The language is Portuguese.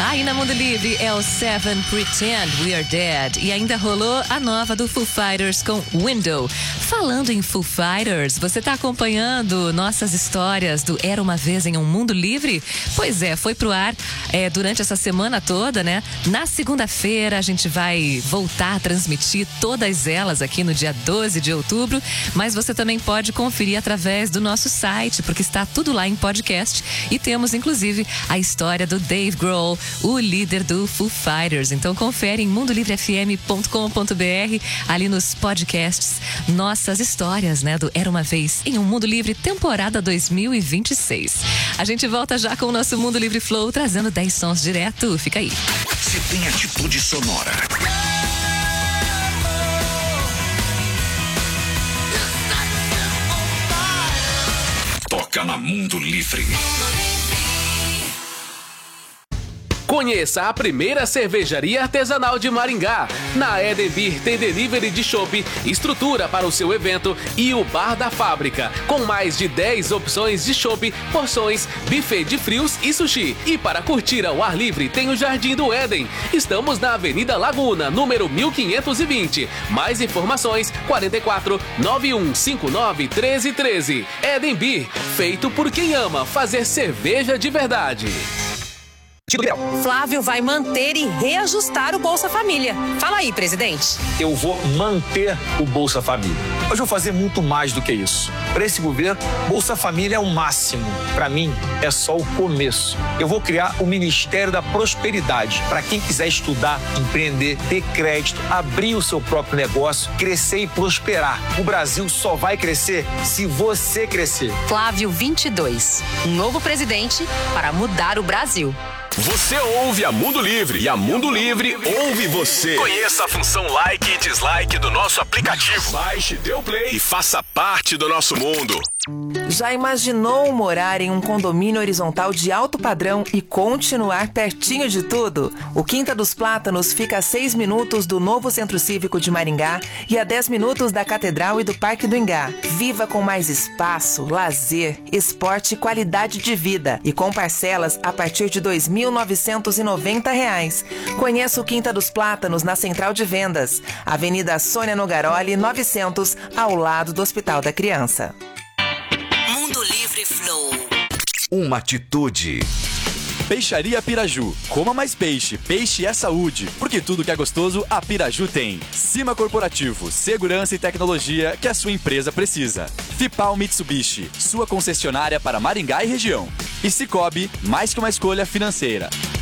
Aí na Mundo Livre é o Seven Pretend We Are Dead. E ainda rolou a nova do Foo Fighters com Window. Falando em Foo Fighters, você tá acompanhando nossas histórias do Era Uma Vez em um Mundo Livre? Pois é, foi pro ar durante essa semana toda, né? Na segunda-feira a gente vai voltar a transmitir todas elas aqui no dia 12 de outubro, mas você também pode conferir através do nosso site, porque está tudo lá em podcast e temos inclusive a história do Dave Grohl, o líder do Foo Fighters. Então confere em mundolivrefm.com.br, ali nos podcasts, nossas histórias, né, do Era Uma Vez em um Mundo Livre, temporada 2026. A gente volta já com o nosso Mundo Livre Flow, trazendo 10 sons direto. Fica aí. Se tem atitude sonora. Toca na Mundo Livre. Conheça a primeira cervejaria artesanal de Maringá. Na Eden Beer tem delivery de chopp, estrutura para o seu evento e o bar da fábrica, com mais de 10 opções de chopp, porções, buffet de frios e sushi. E para curtir ao ar livre tem o Jardim do Éden. Estamos na Avenida Laguna, número 1520. Mais informações 44 9159 1313. Eden Beer, feito por quem ama fazer cerveja de verdade. Flávio vai manter e reajustar o Bolsa Família. Fala aí, presidente. Eu vou manter o Bolsa Família. Mas vou fazer muito mais do que isso. Para esse governo, Bolsa Família é o máximo. Para mim, é só o começo. Eu vou criar o Ministério da Prosperidade. Para quem quiser estudar, empreender, ter crédito, abrir o seu próprio negócio, crescer e prosperar. O Brasil só vai crescer se você crescer. Flávio 22. Um novo presidente para mudar o Brasil. Você ouve a Mundo Livre e a Mundo Livre ouve você. Conheça a função like e dislike do nosso aplicativo. Baixe, dê o play e faça parte do nosso mundo. Já imaginou morar em um condomínio horizontal de alto padrão e continuar pertinho de tudo? O Quinta dos Plátanos fica a 6 minutos do novo Centro Cívico de Maringá e a 10 minutos da Catedral e do Parque do Ingá. Viva com mais espaço, lazer, esporte e qualidade de vida. E com parcelas a partir de R$ 2.990. Conheça o Quinta dos Plátanos na Central de Vendas, Avenida Sônia Nogaroli, 900, ao lado do Hospital da Criança. Mundo Livre Flow. Uma atitude. Peixaria Piraju. Coma mais peixe. Peixe é saúde. Porque tudo que é gostoso, a Piraju tem. Cima Corporativo. Segurança e tecnologia que a sua empresa precisa. Fipal Mitsubishi. Sua concessionária para Maringá e região. E Cicobi, mais que uma escolha financeira.